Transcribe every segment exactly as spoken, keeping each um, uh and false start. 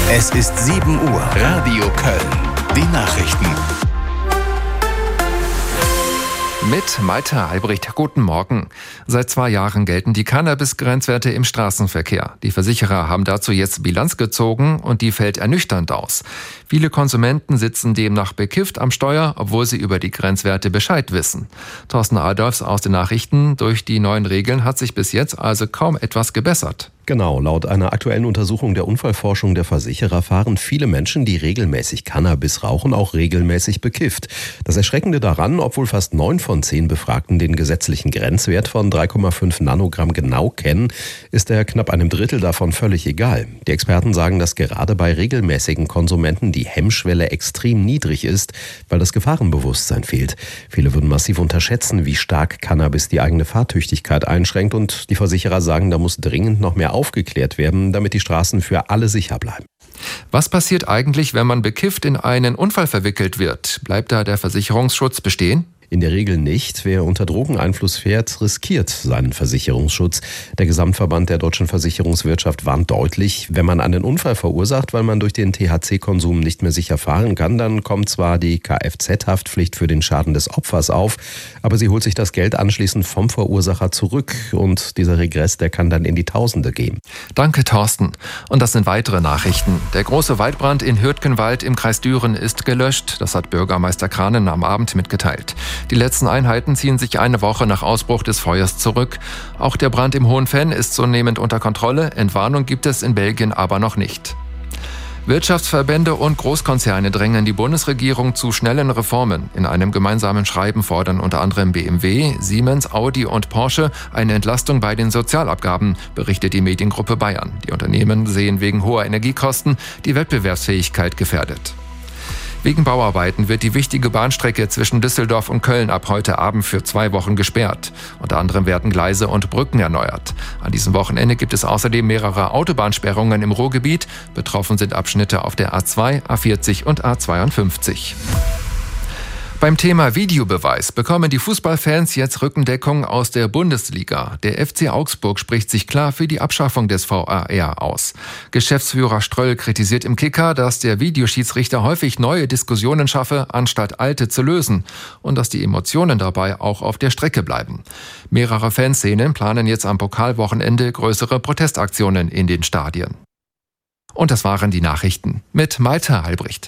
Es ist sieben Uhr. Radio Köln. Die Nachrichten. Mit Malte Albrecht. Guten Morgen. Seit zwei Jahren gelten die Cannabis-Grenzwerte im Straßenverkehr. Die Versicherer haben dazu jetzt Bilanz gezogen und die fällt ernüchternd aus. Viele Konsumenten sitzen demnach bekifft am Steuer, obwohl sie über die Grenzwerte Bescheid wissen. Thorsten Adolfs aus den Nachrichten. Durch die neuen Regeln hat sich bis jetzt also kaum etwas gebessert. Genau, laut einer aktuellen Untersuchung der Unfallforschung der Versicherer fahren viele Menschen, die regelmäßig Cannabis rauchen, auch regelmäßig bekifft. Das Erschreckende daran, obwohl fast neun von zehn Befragten den gesetzlichen Grenzwert von drei Komma fünf Nanogramm genau kennen, ist er knapp einem Drittel davon völlig egal. Die Experten sagen, dass gerade bei regelmäßigen Konsumenten die Hemmschwelle extrem niedrig ist, weil das Gefahrenbewusstsein fehlt. Viele würden massiv unterschätzen, wie stark Cannabis die eigene Fahrtüchtigkeit einschränkt, und die Versicherer sagen, da muss dringend noch mehr aufgeklärt werden, damit die Straßen für alle sicher bleiben. Was passiert eigentlich, wenn man bekifft in einen Unfall verwickelt wird? Bleibt da der Versicherungsschutz bestehen? In der Regel nicht. Wer unter Drogeneinfluss fährt, riskiert seinen Versicherungsschutz. Der Gesamtverband der deutschen Versicherungswirtschaft warnt deutlich, wenn man einen Unfall verursacht, weil man durch den T H C-Konsum nicht mehr sicher fahren kann, dann kommt zwar die Kfz-Haftpflicht für den Schaden des Opfers auf, aber sie holt sich das Geld anschließend vom Verursacher zurück, und dieser Regress, der kann dann in die Tausende gehen. Danke, Thorsten. Und das sind weitere Nachrichten. Der große Waldbrand in Hürtgenwald im Kreis Düren ist gelöscht. Das hat Bürgermeister Kranen am Abend mitgeteilt. Die letzten Einheiten ziehen sich eine Woche nach Ausbruch des Feuers zurück. Auch der Brand im Hohen Venn ist zunehmend unter Kontrolle. Entwarnung gibt es in Belgien aber noch nicht. Wirtschaftsverbände und Großkonzerne drängen die Bundesregierung zu schnellen Reformen. In einem gemeinsamen Schreiben fordern unter anderem B M W, Siemens, Audi und Porsche eine Entlastung bei den Sozialabgaben, berichtet die Mediengruppe Bayern. Die Unternehmen sehen wegen hoher Energiekosten die Wettbewerbsfähigkeit gefährdet. Wegen Bauarbeiten wird die wichtige Bahnstrecke zwischen Düsseldorf und Köln ab heute Abend für zwei Wochen gesperrt. Unter anderem werden Gleise und Brücken erneuert. An diesem Wochenende gibt es außerdem mehrere Autobahnsperrungen im Ruhrgebiet. Betroffen sind Abschnitte auf der A zwei, A vierzig und A zweiundfünfzig. Beim Thema Videobeweis bekommen die Fußballfans jetzt Rückendeckung aus der Bundesliga. Der F C Augsburg spricht sich klar für die Abschaffung des V A R aus. Geschäftsführer Ströll kritisiert im Kicker, dass der Videoschiedsrichter häufig neue Diskussionen schaffe, anstatt alte zu lösen, und dass die Emotionen dabei auch auf der Strecke bleiben. Mehrere Fanszenen planen jetzt am Pokalwochenende größere Protestaktionen in den Stadien. Und das waren die Nachrichten mit Malte Albrecht.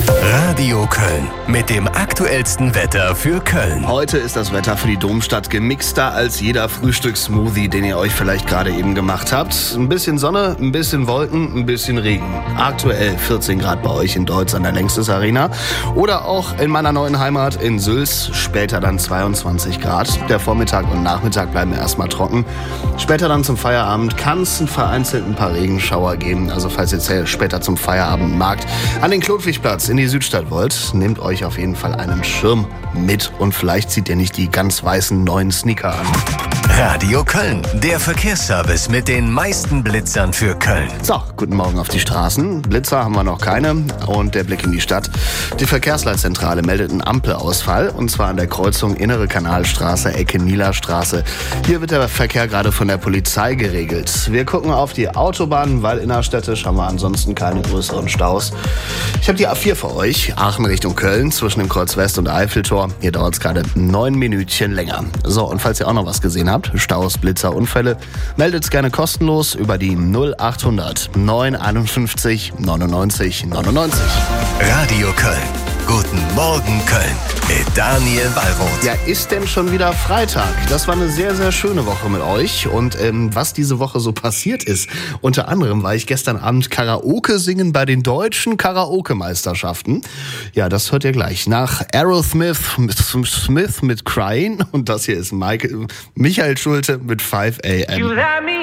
Radio Köln mit dem aktuellsten Wetter für Köln. Heute ist das Wetter für die Domstadt gemixter als jeder Frühstückssmoothie, den ihr euch vielleicht gerade eben gemacht habt. Ein bisschen Sonne, ein bisschen Wolken, ein bisschen Regen. Aktuell vierzehn Grad bei euch in Deutz an der Längstes Arena. Oder auch in meiner neuen Heimat in Sülz, später dann zweiundzwanzig Grad. Der Vormittag und Nachmittag bleiben erstmal trocken. Später dann zum Feierabend kann es vereinzelt ein paar Regenschauer geben. Also falls ihr jetzt später zum Feierabendmarkt an den Klotwigplatz in die Südstadt wollt, nehmt euch auf jeden Fall einen Schirm mit, und vielleicht zieht ihr nicht die ganz weißen neuen Sneaker an. Radio Köln, der Verkehrsservice mit den meisten Blitzern für Köln. So, guten Morgen auf die Straßen. Blitzer haben wir noch keine, und der Blick in die Stadt. Die Verkehrsleitzentrale meldet einen Ampelausfall, und zwar an der Kreuzung Innere Kanalstraße, Ecke Nielerstraße. Hier wird der Verkehr gerade von der Polizei geregelt. Wir gucken auf die Autobahn, weil innerstädtisch haben wir ansonsten keine größeren Staus. Ich habe die A vier für euch, Aachen Richtung Köln, zwischen dem Kreuz West und Eiffeltor. Hier dauert es gerade neun Minütchen länger. So, und falls ihr auch noch was gesehen habt, Staus, Blitzer, Unfälle, meldet es gerne kostenlos über die null achthundert neun einundfünfzig neunundneunzig neunundneunzig. Radio Köln. Guten Morgen Köln mit Daniel Wallroth. Ja, ist denn schon wieder Freitag? Das war eine sehr, sehr schöne Woche mit euch. Und ähm, was diese Woche so passiert ist, unter anderem war ich gestern Abend Karaoke singen bei den deutschen Karaoke-Meisterschaften. Ja, das hört ihr gleich. Nach Aerosmith mit, Smith mit Crying, und das hier ist Michael, Michael Schulte mit five a m